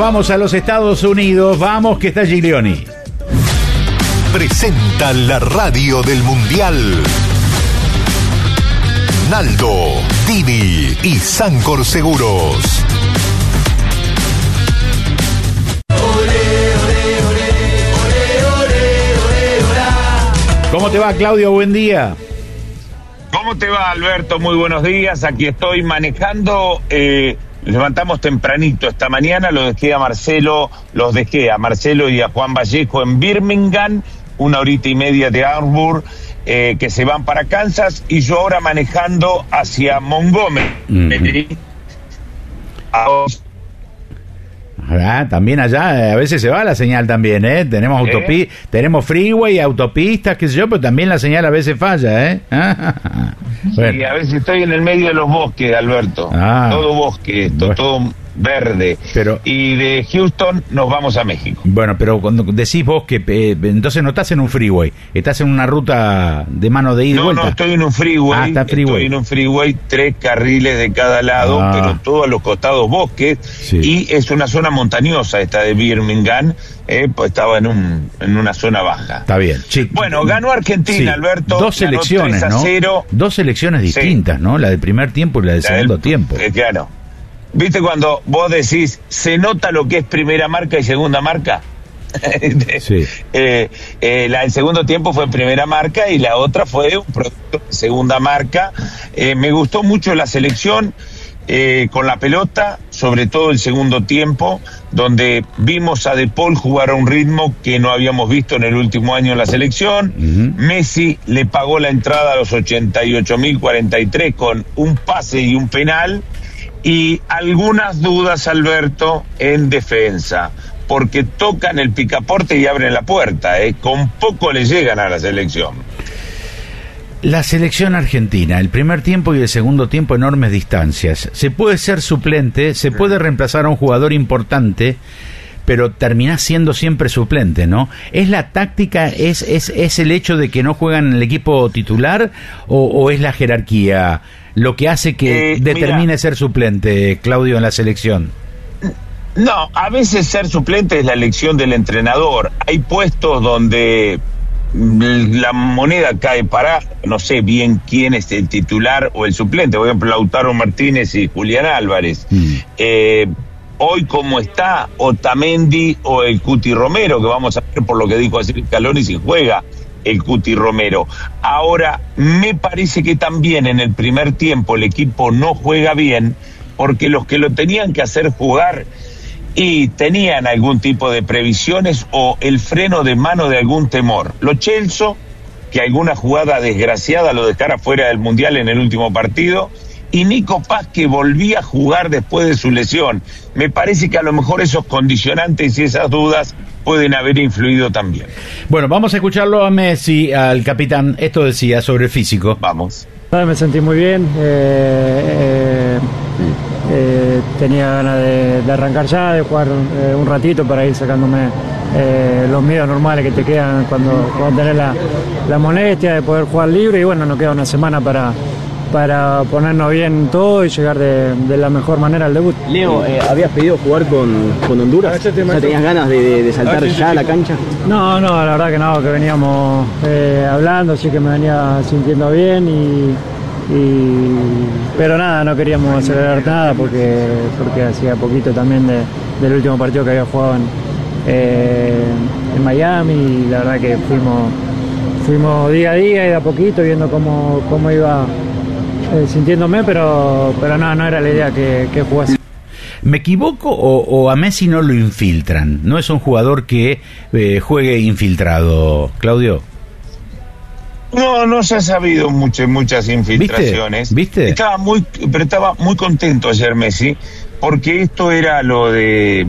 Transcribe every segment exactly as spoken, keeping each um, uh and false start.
vamos a los Estados Unidos. Vamos, que está Giglioni. Presenta la radio del Mundial. Naldo, Dini y Sancor Seguros. ¿Cómo te va, Claudio? Buen día. ¿Cómo te va, Alberto? Muy buenos días. Aquí estoy manejando. Eh, levantamos tempranito esta mañana. Lo dejé a Marcelo, los dejé a Marcelo y a Juan Vallejo en Birmingham, una horita y media de Auburn, eh, que se van para Kansas, y yo ahora manejando hacia Montgomery. Mm-hmm. Ah, también allá a veces se va la señal también, ¿eh? Tenemos autopi ¿Eh? tenemos freeway, autopistas, qué sé yo, pero también la señal a veces falla, ¿eh? Bueno. Sí, a veces estoy en el medio de los bosques, Alberto. Ah, todo bosque, esto, bueno. todo verde. Pero, y de Houston nos vamos a México. Bueno, pero cuando decís vos que eh, entonces no estás en un freeway, estás en una ruta de mano de ida y no, vuelta. No, estoy en un freeway. Ah, está freeway. Estoy en un freeway, tres carriles de cada lado, ah. pero todos a los costados bosques, sí. Y es una zona montañosa esta de Birmingham, eh, pues estaba en un en una zona baja. Está bien. Sí. Bueno, ganó Argentina, sí. Alberto. Dos selecciones, tres a cero. ¿no? Dos selecciones distintas, sí. ¿no? La del primer tiempo y la del la segundo del, tiempo. Eh, claro. ¿Viste cuando vos decís, se nota lo que es primera marca y segunda marca? Sí. eh, eh, la del segundo tiempo fue primera marca y la otra fue un producto de segunda marca. Eh, me gustó mucho la selección eh, con la pelota, sobre todo el segundo tiempo, donde vimos a De Paul jugar a un ritmo que no habíamos visto en el último año en la selección. Uh-huh. Messi le pagó la entrada a los ochenta y ocho mil cuarenta y tres con un pase y un penal. Y algunas dudas, Alberto, en defensa, porque tocan el picaporte y abren la puerta, ¿eh? Con poco le llegan a la selección. La selección argentina, el primer tiempo y el segundo tiempo, enormes distancias. Se puede ser suplente, se puede reemplazar a un jugador importante, pero terminás siendo siempre suplente, ¿no? ¿Es la táctica, es es es el hecho de que no juegan en el equipo titular o, o es la jerarquía lo que hace que eh, determine mira, ser suplente, Claudio, en la selección? No, a veces ser suplente es la elección del entrenador. Hay puestos donde la moneda cae para, no sé bien quién es el titular o el suplente, por ejemplo, Lautaro Martínez y Julián Álvarez. Mm. Eh, hoy como está Otamendi o el Cuti Romero, que vamos a ver por lo que dijo así Scaloni si juega el Cuti Romero. Ahora, me parece que también en el primer tiempo el equipo no juega bien, porque los que lo tenían que hacer jugar y tenían algún tipo de previsiones o el freno de mano de algún temor. Lo Celso, que alguna jugada desgraciada lo dejara fuera del Mundial en el último partido, y Nico Paz, que volvía a jugar después de su lesión. Me parece que a lo mejor esos condicionantes y esas dudas pueden haber influido también. Bueno, vamos a escucharlo a Messi, al capitán. Esto decía sobre el físico. Vamos. Me sentí muy bien. Eh, eh, eh, tenía ganas de, de arrancar ya, de jugar eh, un ratito para ir sacándome eh, los miedos normales que te quedan cuando, cuando tenés la, la molestia de poder jugar libre. Y bueno, nos queda una semana para... para ponernos bien todo y llegar de, de la mejor manera al debut. Leo, eh, ¿habías pedido jugar con, con Honduras? ¿Ya tenías ganas de, de, de saltar ya a la cancha? No, no, la verdad que no, que veníamos eh, hablando, así que me venía sintiendo bien y, y pero nada, no queríamos acelerar nada porque, porque hacía poquito también de, del último partido que había jugado en, eh, en Miami, y la verdad que fuimos, fuimos día a día y de a poquito viendo cómo, cómo iba Eh, sintiéndome, pero pero no, no era la idea que, que jugase. ¿Me equivoco o, o a Messi no lo infiltran? ¿No es un jugador que eh, juegue infiltrado, Claudio? No, no se ha sabido mucho, muchas infiltraciones. ¿Viste? ¿Viste? Estaba muy, pero estaba muy contento ayer Messi, porque esto era lo de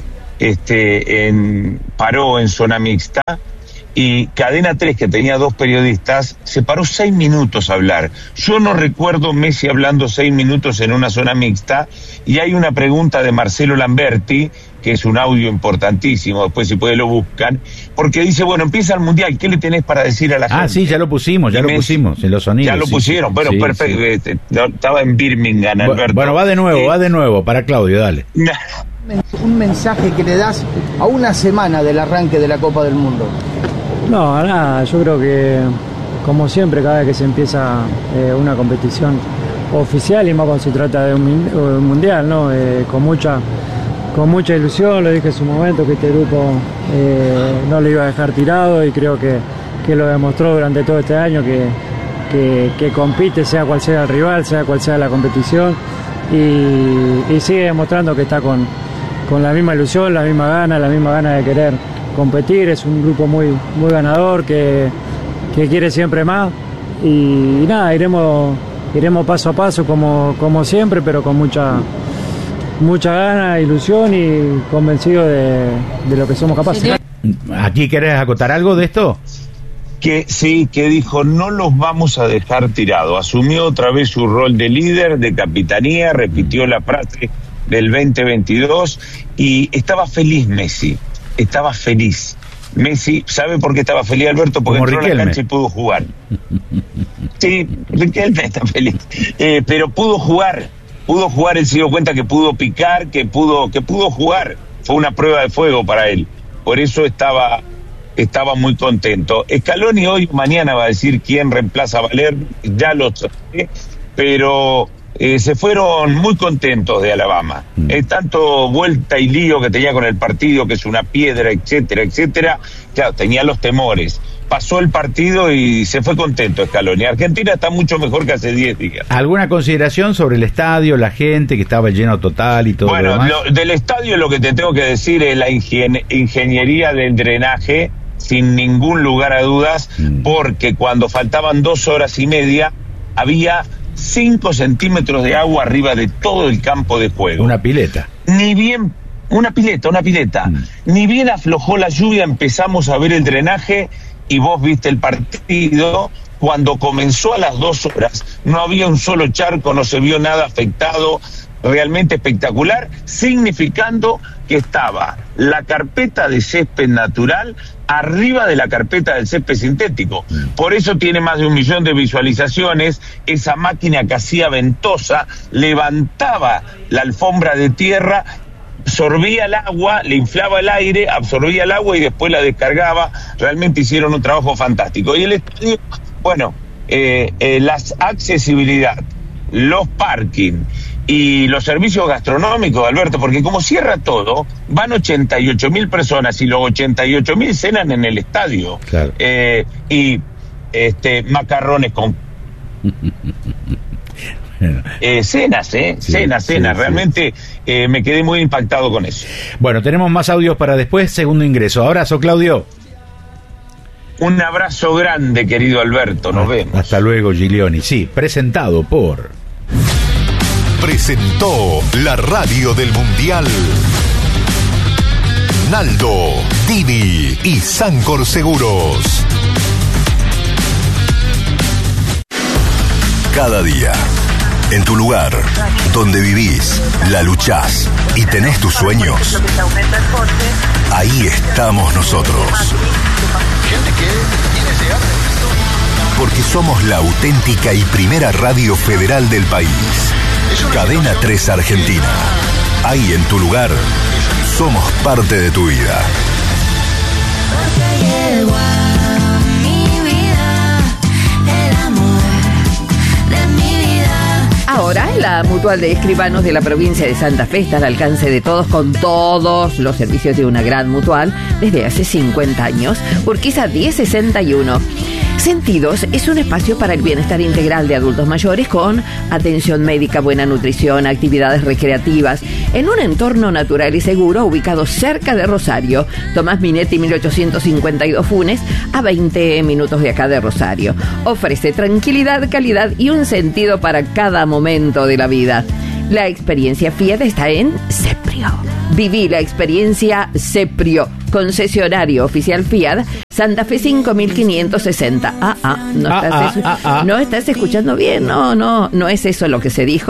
este en paró en zona mixta. Y Cadena tres, que tenía dos periodistas, se paró seis minutos a hablar. Yo no recuerdo Messi hablando seis minutos en una zona mixta, y hay una pregunta de Marcelo Lamberti, que es un audio importantísimo, después si puede lo buscan, porque dice, bueno, empieza el Mundial, ¿qué le tenés para decir a la gente? Ah, sí, ya lo pusimos, ya y lo Messi, pusimos, en los sonidos. Ya lo sí, pusieron, bueno, sí, perfecto, sí. Estaba en Birmingham, Alberto. Bueno, va de nuevo, eh, va de nuevo, para Claudio, dale. Un mensaje que le das a una semana del arranque de la Copa del Mundo. No, nada, yo creo que como siempre cada vez que se empieza eh, una competición oficial y más cuando se trata de un, un mundial, ¿no? Eh, con mucha con mucha ilusión, lo dije en su momento que este grupo eh, no lo iba a dejar tirado y creo que, que lo demostró durante todo este año que, que, que compite sea cual sea el rival, sea cual sea la competición y, y sigue demostrando que está con, con la misma ilusión, la misma gana, la misma gana de querer competir. Es un grupo muy, muy ganador que, que quiere siempre más y, y nada, iremos iremos paso a paso como, como siempre, pero con mucha mucha gana, ilusión y convencido de, de lo que somos capaces. ¿Aquí querés acotar algo de esto? Que sí, que dijo, no los vamos a dejar tirados. Asumió otra vez su rol de líder, de capitanía, repitió la frase del veinte veintidós y estaba feliz Messi, estaba feliz. Messi, ¿sabe por qué estaba feliz, Alberto? Porque Como entró Riquelme. a la cancha y pudo jugar. Sí, Riquelme está feliz, eh, pero pudo jugar, pudo jugar, él se dio cuenta que pudo picar, que pudo, que pudo jugar. Fue una prueba de fuego para él, por eso estaba, estaba muy contento. Scaloni hoy, mañana va a decir quién reemplaza a Valer, ya lo sé, pero Eh, se fueron muy contentos de Alabama. Mm. Eh, tanto vuelta y lío que tenía con el partido, que es una piedra, etcétera, etcétera. Claro, tenía los temores. Pasó el partido y se fue contento Scaloni. Argentina está mucho mejor que hace diez días. ¿Alguna consideración sobre el estadio, la gente, que estaba lleno total y todo bueno, lo demás? Lo, del estadio lo que te tengo que decir es la ingen- ingeniería del drenaje, sin ningún lugar a dudas, mm. porque cuando faltaban dos horas y media, había cinco centímetros de agua arriba de todo el campo de juego. Una pileta. Ni bien, una pileta, una pileta. Mm. Ni bien aflojó la lluvia, empezamos a ver el drenaje y vos viste el partido. Cuando comenzó a las dos horas, no había un solo charco, no se vio nada afectado. Realmente espectacular, significando que estaba la carpeta de césped natural arriba de la carpeta del césped sintético. Por eso tiene más de un millón de visualizaciones. Esa máquina que hacía ventosa levantaba la alfombra de tierra, absorbía el agua, le inflaba el aire, absorbía el agua y después la descargaba. Realmente hicieron un trabajo fantástico. Y el estadio, bueno, eh, eh, la accesibilidad, los parking y los servicios gastronómicos, Alberto, porque como cierra todo, van ochenta y ocho mil personas y los ochenta y ocho mil cenan en el estadio. Claro. Eh, y este macarrones con... eh, cenas, ¿eh? Sí, cenas, cenas. Sí, Realmente sí. Eh, me quedé muy impactado con eso. Bueno, tenemos más audios para después, segundo ingreso. Abrazo, Claudio. Un abrazo grande, querido Alberto, nos ah, vemos. Hasta luego, Giglioni. Sí, presentado por... Presentó la radio del Mundial Naldo, Dini y Sancor Seguros. Cada día, en tu lugar, donde vivís, la luchás y tenés tus sueños, ahí estamos nosotros. Porque somos la auténtica y primera radio federal del país. Cadena tres Argentina. Ahí en tu lugar, somos parte de tu vida. Ahora, la Mutual de Escribanos de la provincia de Santa Fe está al alcance de todos con todos los servicios de una gran mutual desde hace cincuenta años. Urquiza diez sesenta y uno. Sentidos es un espacio para el bienestar integral de adultos mayores con atención médica, buena nutrición, actividades recreativas, en un entorno natural y seguro ubicado cerca de Rosario. Tomás Minetti, mil ochocientos cincuenta y dos Funes, a veinte minutos de acá de Rosario. Ofrece tranquilidad, calidad y un sentido para cada momento de la vida. La experiencia Fiat está en Ceprio. Viví la experiencia Ceprio. Concesionario oficial Fiat, Santa Fe cinco mil quinientos sesenta. Ah, ah, no, ah, estás, ah, ah, ah. no estás escuchando bien. No, no, no es eso lo que se dijo.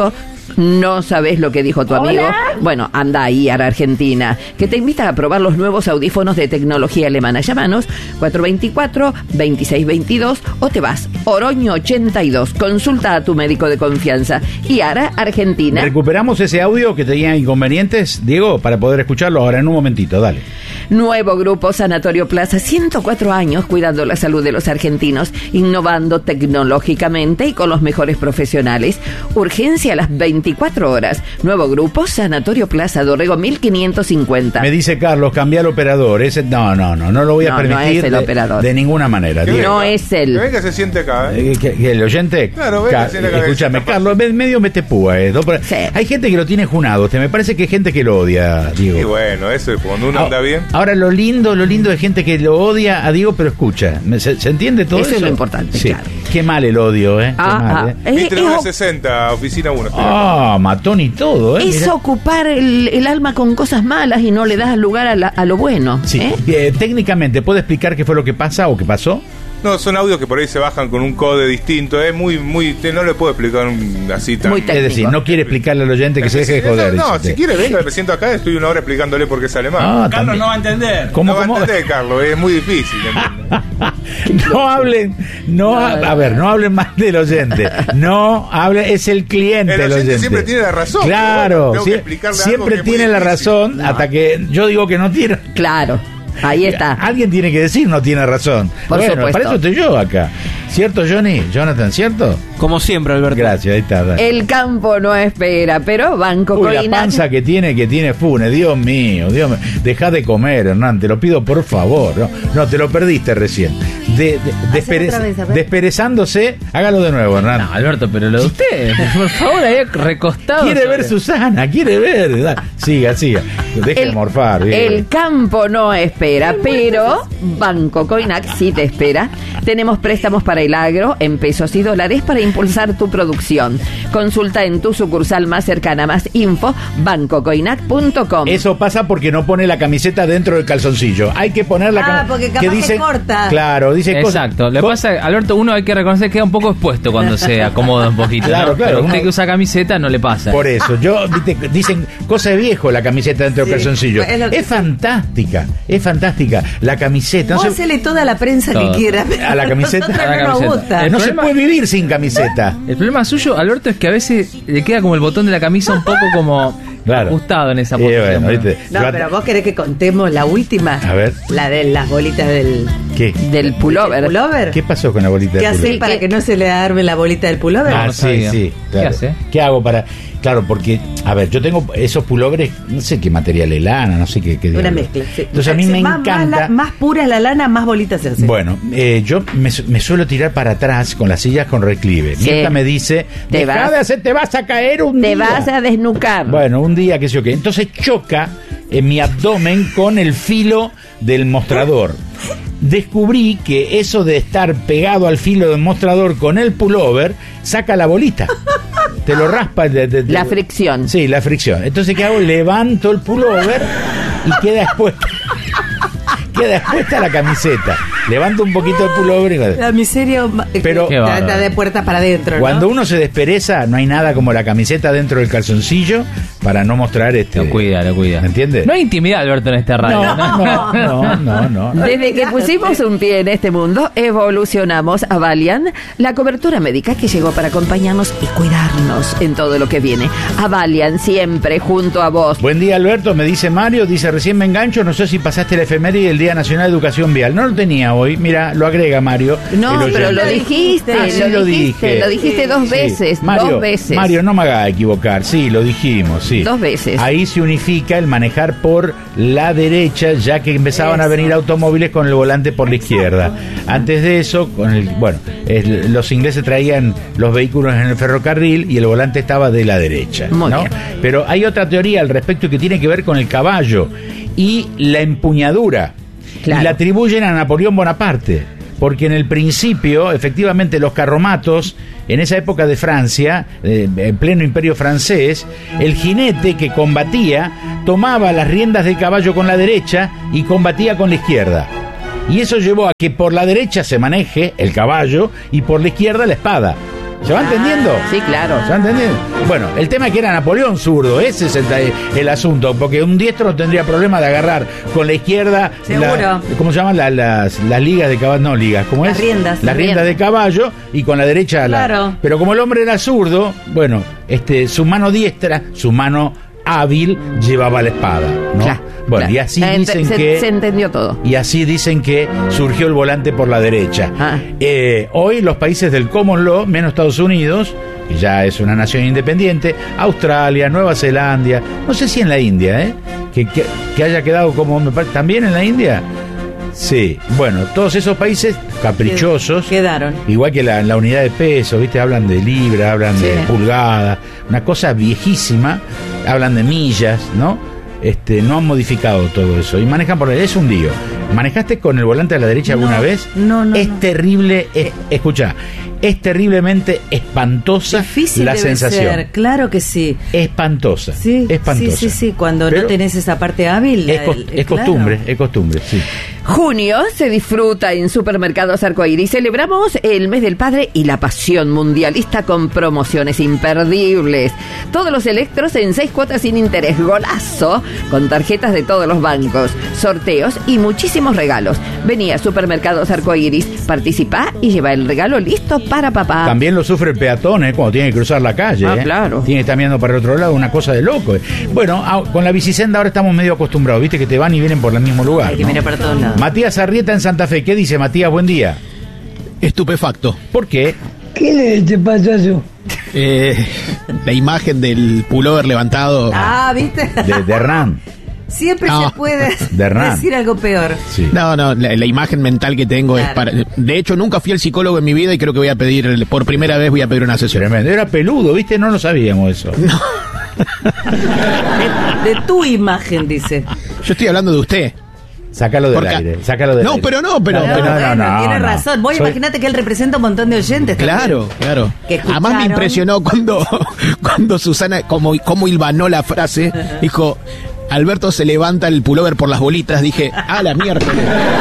¿No sabés lo que dijo tu amigo? Hola. Bueno, anda ahí a la Argentina, que te invita a probar los nuevos audífonos de tecnología alemana. Llámanos cuatro dos cuatro, dos seis dos dos o te vas Oroño ochenta y dos. Consulta a tu médico de confianza. Y ahora Argentina. Recuperamos ese audio que tenía inconvenientes, Diego, para poder escucharlo ahora en un momentito. Dale. Nuevo grupo Sanatorio Plaza, ciento cuatro años cuidando la salud de los argentinos, innovando tecnológicamente y con los mejores profesionales. Urgencia a las veinticuatro horas. Nuevo grupo Sanatorio Plaza, Dorrego mil quinientos cincuenta. Me dice Carlos, cambiar operador. Ese, no, no, no, no lo voy a No, permitir no es el de, operador. de ninguna manera. Que Diego. no es él. Que venga, se siente acá, ¿eh? Eh, que- que el oyente. Claro, venga, Ca- se le cabe- escúchame, se Carlos, me- medio mete púa. Eh, ¿no? Pero Sí. Hay gente que lo tiene junado. Te me parece que hay gente que lo odia, Diego. Y bueno, eso es cuando uno Ah, anda bien. Ahora lo lindo, lo lindo de gente que lo odia a Diego, pero escucha. ¿Me- ¿Se, se entiende todo Eso eso? es lo importante, Sí. claro. Qué mal el odio, ¿eh? Qué Ah, mal, ah. ¿eh? Es- Mitre es- nueve sesenta, oficina uno. Ah, matón y todo, ¿eh? Es Mirá. ocupar el, el alma con cosas malas y no le das lugar a, la- a lo bueno. Sí. ¿eh? Eh, técnicamente, ¿puede explicar qué fue lo que pasa o qué pasó? No, son audios que por ahí se bajan con un code distinto. Es muy, muy. te- no le puedo explicar un- así tan. Muy Es decir, técnico. no quiere explicarle al oyente que se deje de joder. No, dice si usted. quiere, venga, me siento acá, estoy una hora explicándole por qué sale mal. Ah, Carlos también. no va a entender. ¿Cómo, no va a cómo? entender, Carlos, es muy difícil. ¿entendés? No hablen, no, ha- a ver, no hablen más del oyente. No hablen, es el cliente El el oyente oyente. siempre tiene la razón, Claro, pero bueno, tengo que sie- explicarle algo siempre que es muy tiene la difícil. razón hasta que yo digo que no tiene. Claro, ahí está. Alguien tiene que decir no tiene razón. Por bueno, supuesto. para eso estoy yo acá. ¿Cierto, Johnny? Jonathan, ¿cierto? Como siempre, Alberto. Gracias, ahí está. dale. El campo no espera, pero Banco Uy, la Coinac. panza que tiene, que tiene Funes, Dios mío, Dios mío. Deja de comer, Hernán, te lo pido por favor. No, no te lo perdiste recién. De, de- despere- otra vez, a ver. desperezándose, hágalo de nuevo, Hernán. No, Alberto, pero lo de usted, por favor, ahí recostado. Quiere sobre- ver Susana, quiere ver. Da- Siga, siga. Deje de morfar. bien. El campo no espera, pero Banco Coinac sí te espera. Tenemos préstamos para el agro en pesos y dólares para impulsar tu producción. Consulta en tu sucursal más cercana. Más info, banco coinac punto com. Eso pasa porque no pone la camiseta dentro del calzoncillo. Hay que poner la Ah, camiseta. porque capaz que corta. Claro, dice cosas. Exacto. Le co- pasa, Alberto, uno hay que reconocer que queda un poco expuesto cuando se acomoda un poquito. Claro, ¿no? claro. Pero uno que usa camiseta no le pasa. Por eso, yo viste, dicen cosa de viejo la camiseta dentro del Sí, calzoncillo. es lo que- Es fantástica, es fantástica. La camiseta. no Vos se- hacele toda la prensa Todo. que quieras. A la camiseta. Nosotros A la no nos camiseta. gusta. El no se problema- puede vivir sin camiseta. El problema suyo, Alberto, es que a veces le queda como el botón de la camisa un poco como Claro. ajustado en esa Y posición. bueno, ¿no? ¿viste? No, Yo- pero vos querés que contemos la última. A ver. La de las bolitas del ¿Qué? Del pullover. pullover. ¿Qué pasó con la bolita ¿Qué de haces pullover? para que no se le arme la bolita del pullover? Ah, no sí, sabía. sí. ¿Qué claro. hace? ¿Qué hago para...? Claro, porque, a ver, yo tengo esos pullovers, no sé qué material es, lana, no sé qué... qué Una diablo. mezcla. sí. Entonces a mí Sí, me más, encanta... Más, la- más pura la lana, más bolitas se hacen. Bueno, eh, yo me, su- me suelo tirar para atrás con las sillas con reclive. Sí. Mi hija me dice, Te deja vas- de hacer, te vas a caer un Te día. vas a desnucar. Bueno, un día, qué sé yo qué. Entonces choca en mi abdomen con el filo del mostrador. Descubrí que eso de estar pegado al filo del mostrador con el pullover saca la bolita. Te lo raspa. de- de- de- La fricción. Sí, la fricción. Entonces, ¿qué hago? Levanto el pullover y queda expuesta. Queda expuesta la camiseta. Levanto un poquito el pullover y... La miseria ma- Pero- que Qué trata bárbaro. de puertas para adentro, ¿no? Cuando uno se despereza, no hay nada como la camiseta dentro del calzoncillo para no mostrar este... Lo cuida, lo cuida. ¿Me entiendes? No hay intimidad, Alberto, en esta radio. No, no, no, no, no. Desde que pusimos un pie en este mundo, evolucionamos a Valiant, la cobertura médica que llegó para acompañarnos y cuidarnos en todo lo que viene. A Valiant, siempre junto a vos. Buen día, Alberto, me dice Mario, dice, recién me engancho, no sé si pasaste la efeméride del Día Nacional de Educación Vial. No lo tenía hoy, mira, lo agrega Mario. No, el pero oyente. lo dijiste, Ah, sí, lo, lo dijiste, dije. lo dijiste dos Sí. veces, Mario, dos veces. Mario, no me haga equivocar, sí, lo dijimos, sí. Dos veces. Ahí se unifica el manejar por la derecha, ya que empezaban a Eso. venir automóviles con el volante por la izquierda. Antes de eso, con el, bueno, el- los ingleses traían los vehículos en el ferrocarril y el volante estaba de la derecha. Muy ¿no? bien. Pero hay otra teoría al respecto que tiene que ver con el caballo y la empuñadura. Claro. Y la atribuyen a Napoleón Bonaparte, porque en el principio, efectivamente, los carromatos, en esa época de Francia, eh, en pleno imperio francés, el jinete que combatía tomaba las riendas del caballo con la derecha y combatía con la izquierda. Y eso llevó a que por la derecha se maneje el caballo y por la izquierda la espada. ¿Se va entendiendo? Sí, claro. ¿Se va entendiendo? Bueno, el tema es que era Napoleón zurdo, ese es el, el asunto, porque un diestro no tendría problema de agarrar con la izquierda. Seguro. La, ¿Cómo se llaman la, las, las ligas de caballo? No, ligas, ¿cómo es? Las riendas. Las riendas de caballo y con la derecha. Claro. La, pero como el hombre era zurdo, bueno, este, su mano diestra, su mano hábil llevaba la espada, ¿no? Claro, bueno, claro. y así Ent- dicen se, que se entendió todo. y así dicen que surgió el volante por la derecha. Ah. Eh, hoy los países del Common Law, menos Estados Unidos, que ya es una nación independiente, Australia, Nueva Zelanda, no sé si en la India, ¿eh? que, que, que haya quedado como me parece, también en la India. Sí, bueno, todos esos países caprichosos Quedaron. igual que la, la unidad de peso, ¿viste? Hablan de libra, hablan Sí. de pulgada, una cosa viejísima, hablan de millas, ¿no? Este, no han modificado todo eso y manejan por es un lío. ¿Manejaste con el volante a la derecha No, alguna vez? no, no, Es no. terrible, es, escucha, es terriblemente espantosa Difícil la debe sensación. ser, claro que sí. Espantosa. Sí, espantosa. sí, sí, sí, cuando Pero no tenés esa parte hábil. Es, cos- el- es claro. costumbre, es costumbre, sí. Junio se disfruta en Supermercados Arcoíris. Celebramos el mes del padre y la pasión mundialista con promociones imperdibles. Todos los electros en seis cuotas sin interés. Golazo con tarjetas de todos los bancos, sorteos y muchísimos regalos. Vení a Supermercados Arcoíris, participá y lleva el regalo listo para papá. También lo sufre el peatón, ¿eh? Cuando tiene que cruzar la calle. Ah, ¿eh? claro. Tiene que estar mirando para el otro lado, una cosa de loco. ¿eh? Bueno, a- con la bicisenda ahora estamos medio acostumbrados, viste que te van y vienen por el mismo lugar. Hay que ¿no? mirar para todos lados. Matías Arrieta en Santa Fe. ¿Qué dice Matías? Buen día. Estupefacto. ¿Por qué? ¿Qué le te pasa eso? Eh, la imagen del pullover levantado. Ah, ¿viste? De, de Hernán. Siempre No. se puede De Hernán. decir algo peor. Sí. No, no, la, la imagen mental que tengo Claro. es para... De hecho, nunca fui al psicólogo en mi vida y creo que voy a pedir, por primera vez voy a pedir una sesión. Tremendo. Era peludo, ¿viste? No lo sabíamos eso. De, de tu imagen, dice. Yo estoy hablando de usted. Sácalo del Porque- aire. Sácalo del No, aire. pero no, pero- No, pero- no, no, Bueno, no, tiene no. razón. Vos Soy- imaginate que él representa un montón de oyentes. también. Claro, claro. Que Además me escucharon. impresionó cuando, cuando Susana, como, como hilvanó la frase, dijo, Alberto se levanta el pullover por las bolitas. Dije, ah, la miércoles.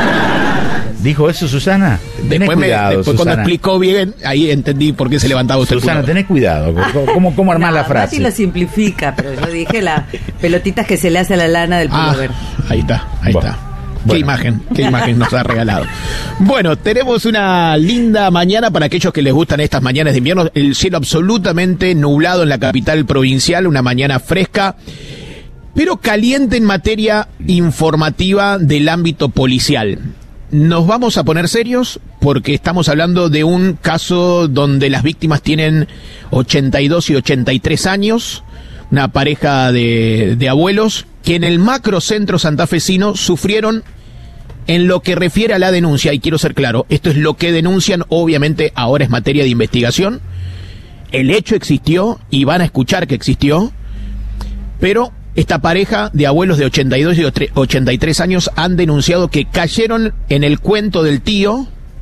¿Dijo eso Susana? Tenés Después, me- cuidado, después cuando Susana. explicó bien, ahí entendí por qué se levantaba usted Susana, el pullover. tenés cuidado. ¿Cómo, cómo, cómo armás No, la Mati frase? lo simplifica, pero yo dije las pelotitas que se le hace a la lana del Ah, pullover. ahí está, ahí Bueno. está. Bueno. Qué imagen, qué imagen nos ha regalado. Bueno, tenemos una linda mañana para aquellos que les gustan estas mañanas de invierno. El cielo absolutamente nublado en la capital provincial, una mañana fresca, pero caliente en materia informativa del ámbito policial. Nos vamos a poner serios porque estamos hablando de un caso donde las víctimas tienen ochenta y dos y ochenta y tres años, una pareja de, de abuelos que en el macrocentro santafesino sufrieron, en lo que refiere a la denuncia, y quiero ser claro, esto es lo que denuncian, obviamente ahora es materia de investigación, el hecho existió y van a escuchar que existió, pero esta pareja de abuelos de ochenta y dos y ochenta y tres años han denunciado que cayeron en el cuento del tío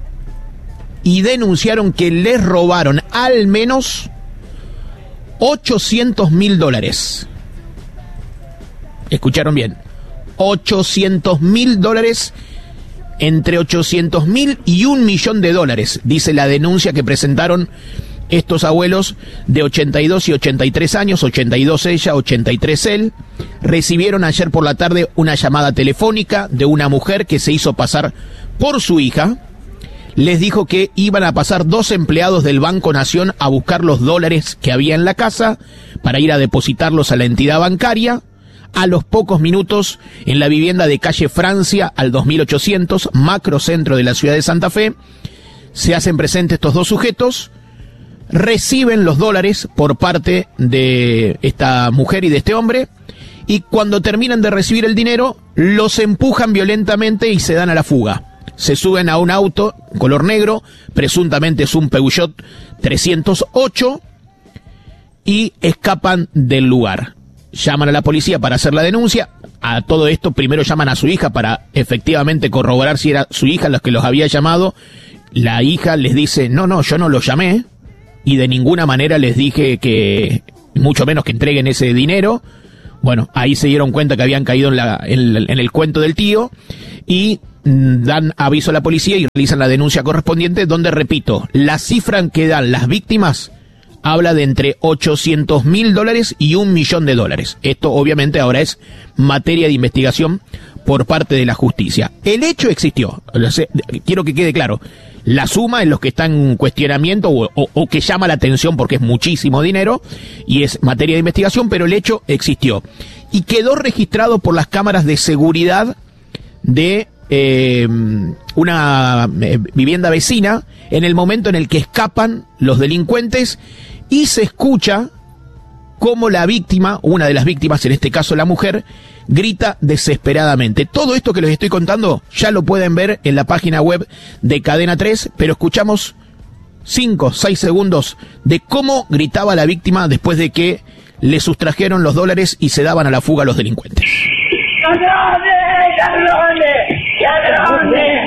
y denunciaron que les robaron al menos ochocientos mil dólares. Escucharon bien, ochocientos mil dólares, entre ochocientos mil y un millón de dólares, dice la denuncia que presentaron estos abuelos de ochenta y dos y ochenta y tres años, ochenta y dos ella, ochenta y tres él. Recibieron ayer por la tarde una llamada telefónica de una mujer que se hizo pasar por su hija. Les dijo que iban a pasar dos empleados del Banco Nación a buscar los dólares que había en la casa para ir a depositarlos a la entidad bancaria. A los pocos minutos, en la vivienda de calle Francia al dos mil ochocientos, macrocentro de la ciudad de Santa Fe, se hacen presentes estos dos sujetos, reciben los dólares por parte de esta mujer y de este hombre, y cuando terminan de recibir el dinero, los empujan violentamente y se dan a la fuga. Se suben a un auto color negro, presuntamente es un Peugeot trescientos ocho, y escapan del lugar. Llaman a la policía para hacer la denuncia. A todo esto primero llaman a su hija para efectivamente corroborar si era su hija los que los había llamado. La hija les dice, no, no, yo no los llamé y de ninguna manera les dije que, mucho menos que entreguen ese dinero. Bueno, ahí se dieron cuenta que habían caído en, la, en, en el cuento del tío y dan aviso a la policía y realizan la denuncia correspondiente, donde, repito, la cifra que dan las víctimas habla de entre ochocientos mil dólares y un millón de dólares. Esto obviamente ahora es materia de investigación por parte de la justicia. El hecho existió, quiero que quede claro, la suma es lo que está en cuestionamiento o, o, o que llama la atención porque es muchísimo dinero y es materia de investigación, pero el hecho existió y quedó registrado por las cámaras de seguridad de eh, una eh, vivienda vecina en el momento en el que escapan los delincuentes y se escucha cómo la víctima, una de las víctimas, en este caso la mujer, grita desesperadamente. Todo esto que les estoy contando ya lo pueden ver en la página web de Cadena tres, pero escuchamos cinco, seis segundos de cómo gritaba la víctima después de que le sustrajeron los dólares y se daban a la fuga los delincuentes. ¡Ladrones! ¡Ladrones! ¡Ladrones!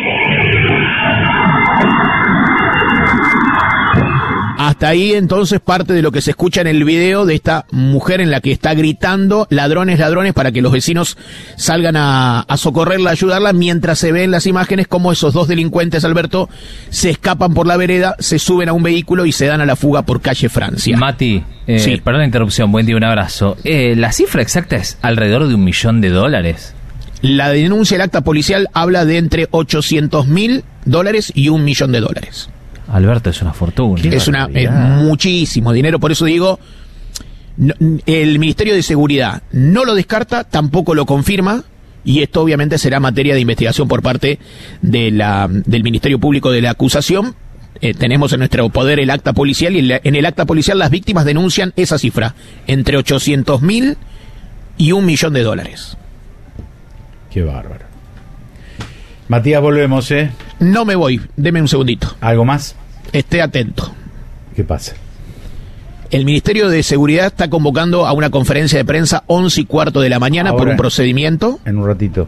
Hasta ahí entonces parte de lo que se escucha en el video de esta mujer en la que está gritando ladrones, ladrones, para que los vecinos salgan a, a socorrerla, a ayudarla, mientras se ven las imágenes como esos dos delincuentes, Alberto, se escapan por la vereda, se suben a un vehículo y se dan a la fuga por calle Francia. Mati, eh, sí. Perdón la interrupción, buen día, un abrazo. Eh, la cifra exacta es alrededor de un millón de dólares. La denuncia, el acta policial, habla de entre ochocientos mil dólares y un millón de dólares. Alberto, es una fortuna. Es una es muchísimo dinero, por eso digo, no, el Ministerio de Seguridad no lo descarta, tampoco lo confirma, y esto obviamente será materia de investigación por parte de la, del Ministerio Público de la acusación. Eh, tenemos en nuestro poder el acta policial, y en el acta policial las víctimas denuncian esa cifra, entre ochocientos mil y un millón de dólares. Qué bárbaro. Matías, volvemos, ¿eh? No me voy, deme un segundito. ¿Algo más? Esté atento. ¿Qué pasa? El Ministerio de Seguridad está convocando a una conferencia de prensa once y cuarto de la mañana. Ahora, por un procedimiento. En un ratito.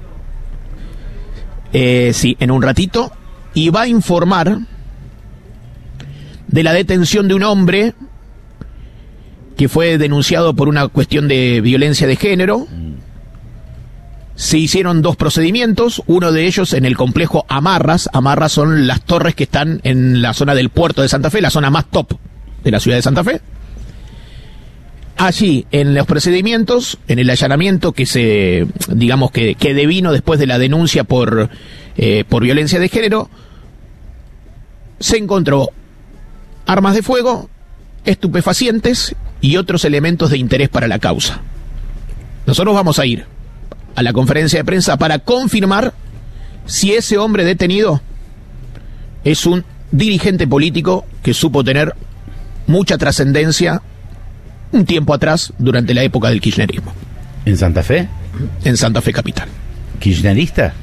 Eh, sí, en un ratito. Y va a informar de la detención de un hombre que fue denunciado por una cuestión de violencia de género. Mm. Se hicieron dos procedimientos, uno de ellos en el complejo Amarras. Amarras son las torres que están en la zona del puerto de Santa Fe, la zona más top de la ciudad de Santa Fe. Allí, en los procedimientos, en el allanamiento que se, digamos que, que devino después de la denuncia por, eh, por violencia de género, se encontró armas de fuego, estupefacientes y otros elementos de interés para la causa. Nosotros vamos a ir a la conferencia de prensa para confirmar si ese hombre detenido es un dirigente político que supo tener mucha trascendencia un tiempo atrás durante la época del kirchnerismo. ¿En Santa Fe? En Santa Fe capital. ¿Kirchnerista?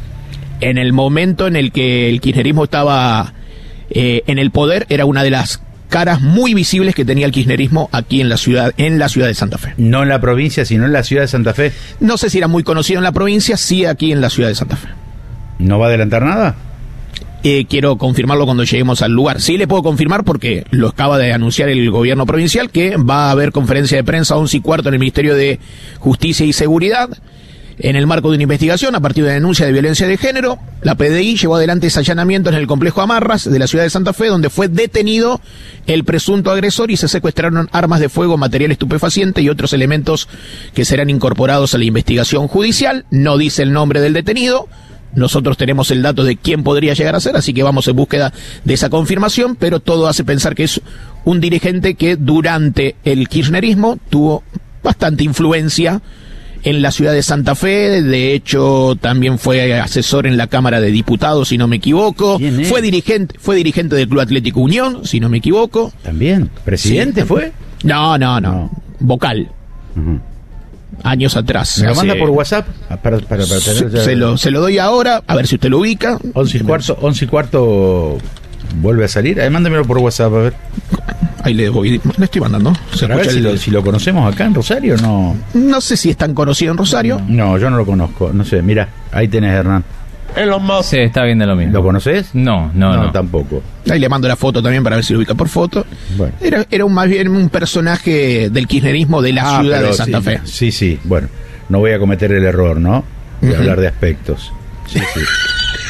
En el momento en el que el kirchnerismo estaba eh, en el poder, era una de las caras muy visibles que tenía el kirchnerismo aquí en la ciudad, en la ciudad de Santa Fe. No en la provincia, sino en la ciudad de Santa Fe. No sé si era muy conocido en la provincia, sí aquí en la ciudad de Santa Fe. ¿No va a adelantar nada? Eh, quiero confirmarlo cuando lleguemos al lugar. Sí le puedo confirmar porque lo acaba de anunciar el gobierno provincial, que va a haber conferencia de prensa a once y cuarto en el Ministerio de Justicia y Seguridad. En el marco de una investigación a partir de la denuncia de violencia de género, la P D I llevó adelante ese allanamiento en el complejo Amarras de la ciudad de Santa Fe, donde fue detenido el presunto agresor y se secuestraron armas de fuego, material estupefaciente y otros elementos que serán incorporados a la investigación judicial. No dice el nombre del detenido. Nosotros tenemos el dato de quién podría llegar a ser, así que vamos en búsqueda de esa confirmación, pero todo hace pensar que es un dirigente que durante el kirchnerismo tuvo bastante influencia en la ciudad de Santa Fe. De hecho, también fue asesor en la Cámara de Diputados, si no me equivoco. Fue dirigente, fue dirigente del Club Atlético Unión, si no me equivoco. ¿También? ¿Presidente sí. fue? No, no, no. no. Vocal. Uh-huh. Años atrás. ¿Me lo manda por WhatsApp? Para, para, para tener ya... se, lo, se lo doy ahora, a ver si usted lo ubica. Once y cuarto, once y cuarto vuelve a salir. Ahí mándemelo por WhatsApp, a ver. Ahí le voy, le estoy mandando. Se a ver si, el... lo, si lo conocemos acá en Rosario, no. No sé si es tan conocido en Rosario. No, yo no lo conozco. No sé, mira, ahí tenés, Hernán. Sí, está viendo lo mismo. ¿Lo conoces? No, no, no, no. tampoco. Ahí le mando la foto también para ver si lo ubica por foto. Bueno. Era, era un, más bien un personaje del kirchnerismo de la ah, ciudad de Santa sí, Fe. Sí, sí, bueno, no voy a cometer el error, ¿no? De uh-huh. hablar de aspectos. Sí, sí.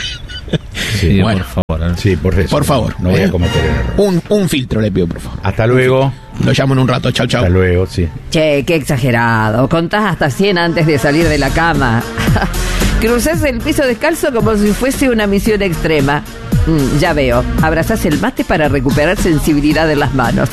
Sí, bueno, por favor. Sí, por eso. Por favor. No voy ¿eh? a cometer el error. Un, un filtro le pido, por favor. Hasta luego. Lo llamo en un rato. Chau, chau. Hasta luego, sí. Che, qué exagerado. Contás hasta cien antes de salir de la cama. Cruzás el piso descalzo como si fuese una misión extrema. Mm, ya veo. Abrazás el mate para recuperar sensibilidad en las manos.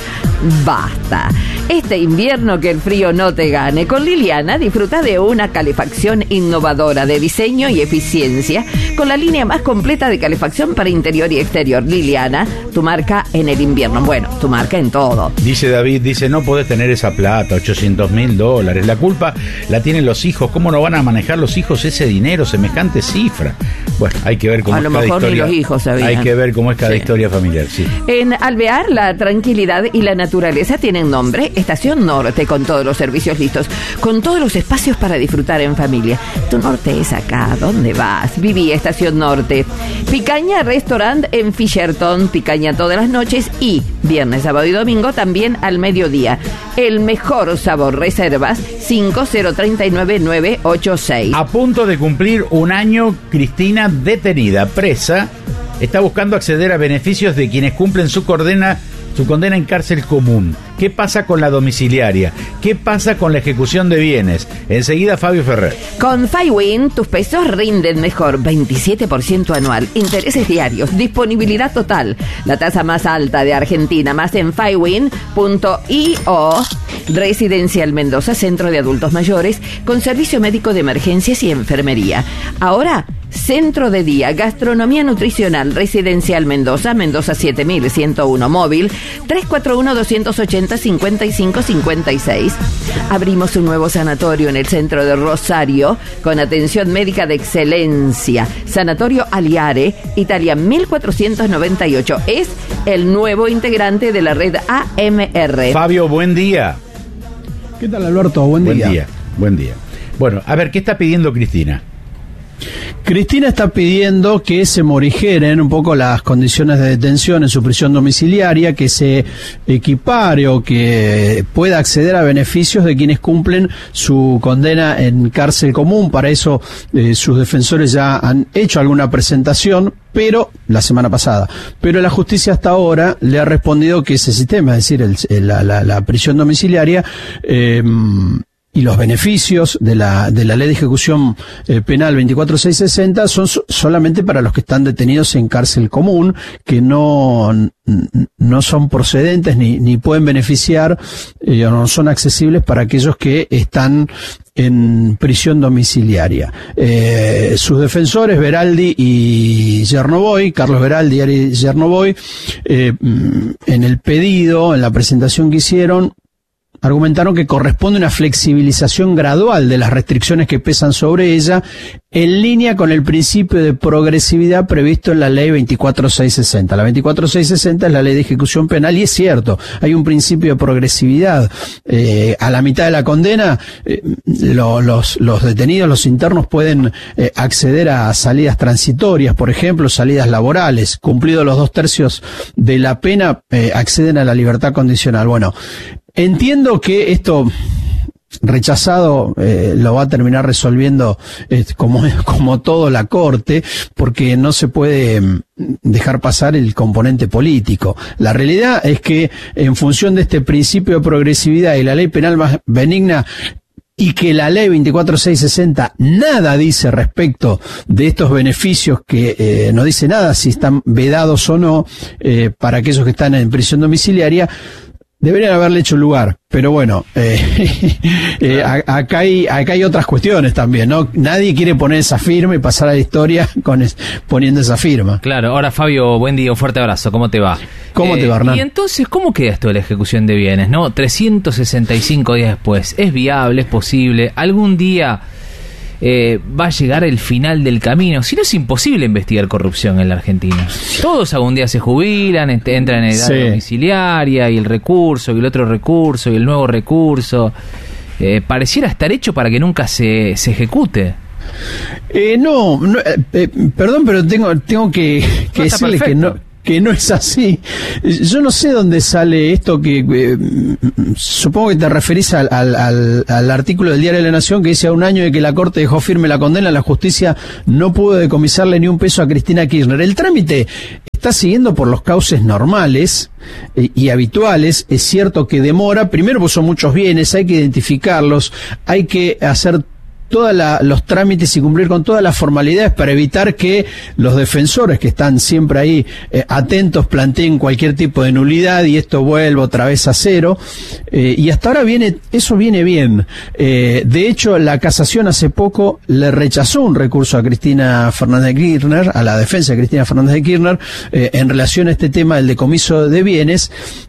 Basta. Este invierno que el frío no te gane. Con Liliana disfruta de una calefacción innovadora de diseño y eficiencia con la línea más completa de calefacción para interior y exterior. Liliana, tu marca en el invierno. Bueno, tu marca en todo. Dice David, dice, no podés tener esa plata, ochocientos mil dólares. La culpa la tienen los hijos. ¿Cómo no van a manejar los hijos ese dinero, semejante cifra? Bueno, hay que ver cómo a es lo cada mejor historia. Ni los hijos sabían. Hay que ver cómo es cada Sí. historia familiar, sí. En Alvear, la tranquilidad y la naturaleza tienen nombre. Estación Norte, con todos los servicios listos, con todos los espacios para disfrutar en familia. Tu norte es acá. ¿Dónde vas? Viví Estación Norte. Picaña Restaurant en Fisherton. Picaña todas las noches y viernes, sábado y domingo también al mediodía. El mejor sabor. Reservas cinco cero tres nueve nueve ocho seis. A punto de cumplir un año, Cristina detenida, presa, está buscando acceder a beneficios de quienes cumplen su condena, su condena en cárcel común. ¿Qué pasa con la domiciliaria? ¿Qué pasa con la ejecución de bienes? Enseguida Fabio Ferrer. Con FiWin, tus pesos rinden mejor, veintisiete por ciento anual, intereses diarios, disponibilidad total, la tasa más alta de Argentina, más en fiwin punto io. Residencial Mendoza, centro de adultos mayores, con servicio médico de emergencias y enfermería. Ahora, centro de día, gastronomía nutricional, Residencial Mendoza, Mendoza siete mil ciento uno, móvil tres cuatro uno dos ochenta cinco cinco cinco seis. Abrimos un nuevo sanatorio en el centro de Rosario con atención médica de excelencia. Sanatorio Aliare, Italia mil cuatrocientos noventa y ocho. Es el nuevo integrante de la red A M R. Fabio, buen día. ¿Qué tal, Alberto? Buen día. Buen día, buen día. Bueno, a ver, ¿qué está pidiendo Cristina? Cristina está pidiendo que se morigeren un poco las condiciones de detención en su prisión domiciliaria, que se equipare o que pueda acceder a beneficios de quienes cumplen su condena en cárcel común. Para eso eh, sus defensores ya han hecho alguna presentación, pero la semana pasada. Pero la justicia hasta ahora le ha respondido que ese sistema, es decir, el, la, la, la prisión domiciliaria, eh, y los beneficios de la de la ley de ejecución eh, penal veinticuatro mil seiscientos sesenta son so, solamente para los que están detenidos en cárcel común, que no no son procedentes ni ni pueden beneficiar eh, o no son accesibles para aquellos que están en prisión domiciliaria. Eh, sus defensores, Beraldi y Yernoboy, Carlos Beraldi y Ari Yernoboy, eh, en el pedido, en la presentación que hicieron, argumentaron que corresponde una flexibilización gradual de las restricciones que pesan sobre ella, en línea con el principio de progresividad previsto en la ley veinticuatro mil seiscientos sesenta. La veinticuatro mil seiscientos sesenta es la ley de ejecución penal y es cierto, hay un principio de progresividad. Eh, a la mitad de la condena, eh, lo, los, los detenidos, los internos pueden eh, acceder a salidas transitorias, por ejemplo, salidas laborales. Cumplidos los dos tercios de la pena, eh, acceden a la libertad condicional. Bueno, entiendo que esto rechazado eh, lo va a terminar resolviendo eh, como, como todo la Corte, porque no se puede dejar pasar el componente político. La realidad es que en función de este principio de progresividad y la ley penal más benigna, y que la ley veinticuatro mil seiscientos sesenta nada dice respecto de estos beneficios, que eh, no dice nada si están vedados o no eh, para aquellos que están en prisión domiciliaria, deberían haberle hecho lugar. Pero bueno, eh, eh, acá hay acá hay otras cuestiones también, ¿no? Nadie quiere poner esa firma y pasar a la historia con es, poniendo esa firma. Claro. Ahora, Fabio, buen día, un fuerte abrazo. ¿Cómo te va? ¿Cómo eh, te va, Hernán? Y entonces, ¿cómo queda esto de la ejecución de bienes, no? trescientos sesenta y cinco días después. ¿Es viable? ¿Es posible? ¿Algún día eh, va a llegar el final del camino? Si no, es imposible investigar corrupción en la Argentina. Todos algún día se jubilan, ent- entran en edad Sí. domiciliaria, y el recurso, y el otro recurso, y el nuevo recurso. Eh, pareciera estar hecho para que nunca se, se ejecute. Eh, no, no eh, eh, perdón, pero tengo tengo que, que No, está decirle que perfecto. no que no es así. Yo no sé dónde sale esto que eh, supongo que te referís al, al, al, al artículo del Diario de la Nación que dice: a un año de que la Corte dejó firme la condena, la justicia no pudo decomisarle ni un peso a Cristina Kirchner. El trámite está siguiendo por los cauces normales eh, y habituales. Es cierto que demora, primero pues son muchos bienes, hay que identificarlos, hay que hacer todos los trámites y cumplir con todas las formalidades para evitar que los defensores que están siempre ahí eh, atentos planteen cualquier tipo de nulidad y esto vuelva otra vez a cero. Eh, y hasta ahora viene, eso viene bien. Eh, de hecho, la casación hace poco le rechazó un recurso a Cristina Fernández de Kirchner, a la defensa de Cristina Fernández de Kirchner, eh, en relación a este tema del decomiso de bienes.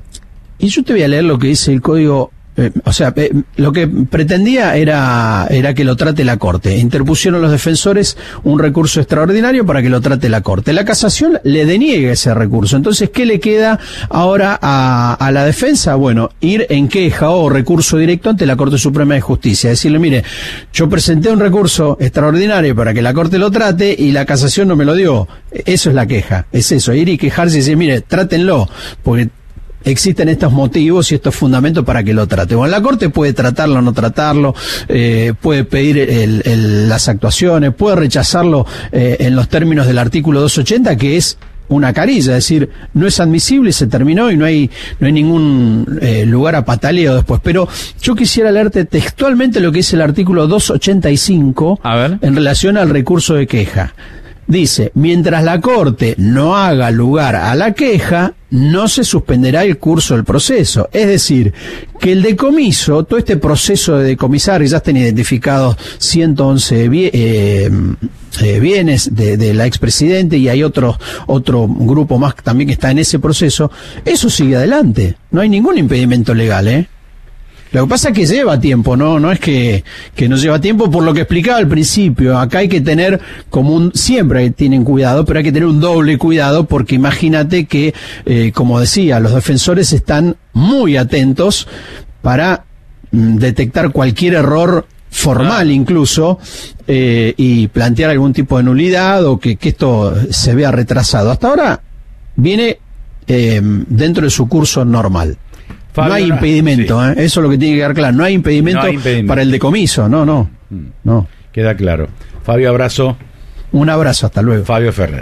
Y yo te voy a leer lo que dice el Código. Eh, o sea, eh, lo que pretendía era, era que lo trate la Corte. Interpusieron los defensores un recurso extraordinario para que lo trate la Corte. La casación le deniega ese recurso. Entonces, ¿qué le queda ahora a, a la defensa? Bueno, ir en queja o recurso directo ante la Corte Suprema de Justicia. Decirle, mire, yo presenté un recurso extraordinario para que la Corte lo trate y la casación no me lo dio. Eso es la queja. Es eso, ir y quejarse y decir, mire, trátenlo, porque existen estos motivos y estos fundamentos para que lo trate. Bueno, la Corte puede tratarlo o no tratarlo, eh, puede pedir el, el, las actuaciones, puede rechazarlo eh, en los términos del artículo doscientos ochenta, que es una carilla, es decir, no es admisible, se terminó y no hay no hay ningún eh, lugar a pataleo después. Pero yo quisiera leerte textualmente lo que dice el artículo doscientos ochenta y cinco en relación al recurso de queja. Dice, mientras la Corte no haga lugar a la queja, no se suspenderá el curso del proceso. Es decir, que el decomiso, todo este proceso de decomisar, ya están identificados ciento once bie, eh, eh, bienes de, de la expresidente y hay otro, otro grupo más también que está en ese proceso, eso sigue adelante. No hay ningún impedimento legal, ¿eh? Lo que pasa es que lleva tiempo, no no es que, que no lleva tiempo por lo que explicaba al principio. Acá hay que tener como un, siempre tienen cuidado, pero hay que tener un doble cuidado porque imagínate que, eh, como decía, los defensores están muy atentos para mm, detectar cualquier error formal incluso eh, y plantear algún tipo de nulidad o que, que esto se vea retrasado. Hasta ahora viene eh, dentro de su curso normal. Fabio, no hay impedimento, sí. ¿eh? Eso es lo que tiene que quedar claro. No hay impedimento, no hay impedimento para el decomiso, no, no, no. Queda claro. Fabio, abrazo. Un abrazo, hasta luego. Fabio Ferrer.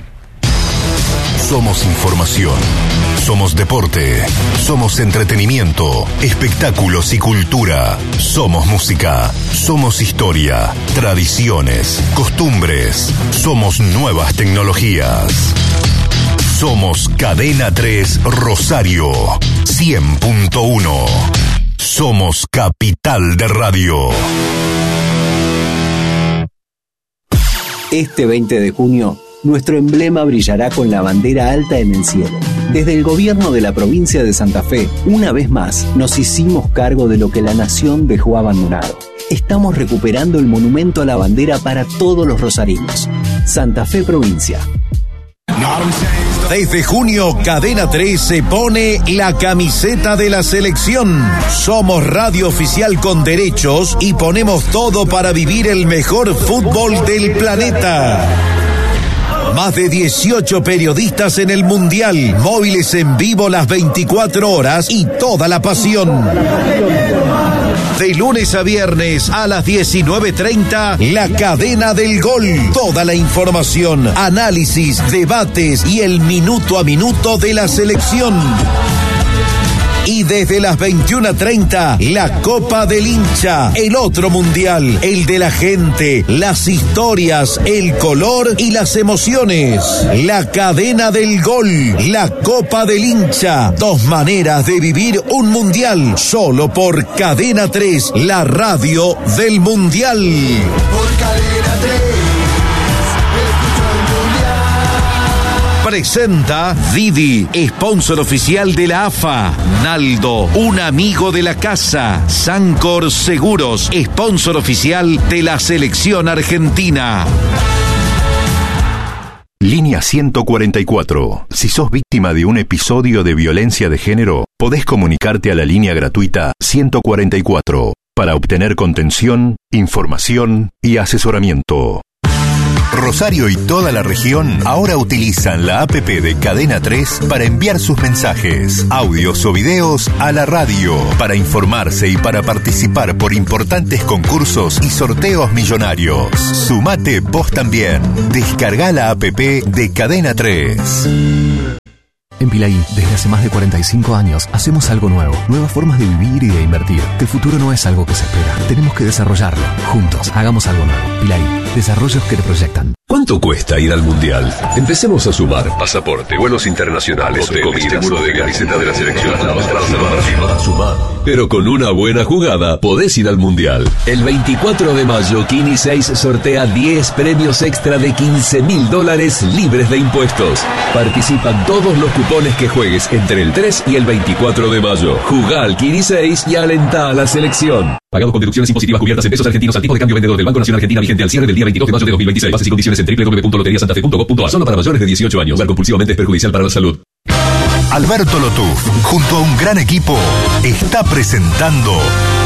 Somos información, somos deporte, somos entretenimiento, espectáculos y cultura. Somos música, somos historia, tradiciones, costumbres, somos nuevas tecnologías. Somos Cadena tres Rosario, cien punto uno. Somos Capital de Radio. Este veinte de junio, nuestro emblema brillará con la bandera alta en el cielo. Desde el gobierno de la provincia de Santa Fe, una vez más, nos hicimos cargo de lo que la nación dejó abandonado. Estamos recuperando el monumento a la bandera para todos los rosarinos. Santa Fe Provincia. Desde junio, Cadena tres se pone la camiseta de la selección. Somos radio oficial con derechos y ponemos todo para vivir el mejor fútbol del planeta. Más de dieciocho periodistas en el Mundial, móviles en vivo las veinticuatro horas y toda la pasión. De lunes a viernes a las diecinueve treinta, La Cadena del Gol. Toda la información, análisis, debates y el minuto a minuto de la selección. Y desde las veintiuna treinta, la Copa del Hincha, el otro mundial, el de la gente, las historias, el color y las emociones. La Cadena del Gol, la Copa del Hincha, dos maneras de vivir un mundial, solo por Cadena tres, la radio del mundial. Por Cadena tres. Presenta Didi, sponsor oficial de la A F A. Naldo, un amigo de la casa. Sancor Seguros, sponsor oficial de la selección argentina. Línea ciento cuarenta y cuatro. Si sos víctima de un episodio de violencia de género, podés comunicarte a la línea gratuita ciento cuarenta y cuatro para obtener contención, información y asesoramiento. Rosario y toda la región ahora utilizan la app de Cadena tres para enviar sus mensajes, audios o videos a la radio, para informarse y para participar por importantes concursos y sorteos millonarios. Sumate vos también. Descarga la app de Cadena tres. En Pilaí, desde hace más de cuarenta y cinco años, hacemos algo nuevo, nuevas formas de vivir y de invertir. El futuro no es algo que se espera, tenemos que desarrollarlo. Juntos, hagamos algo nuevo. Pilaí, desarrollos que te proyectan. ¿Cuánto cuesta ir al Mundial? Empecemos a sumar. Pasaporte, vuelos internacionales, hoteles, comida, seguro de camiseta de la selección. Sumar, sumar. Pero con una buena jugada, podés ir al Mundial. El veinticuatro de mayo, Kini seis sortea diez premios extra de quince mil dólares libres de impuestos. Participan todos los cupones que juegues entre el tres y el veinticuatro de mayo. Jugá al Kini seis y alentá a la selección. Pagado con deducciones impositivas cubiertas en pesos argentinos al tipo de cambio vendedor del Banco Nacional Argentina vigente al cierre del día veintidós de mayo de dos mil veintiséis. Bases y condiciones en doble u doble u doble u punto lotería santa fe punto gov punto a. Solo para mayores de dieciocho años. Jugar compulsivamente es perjudicial para la salud. Alberto Lotuf, junto a un gran equipo, está presentando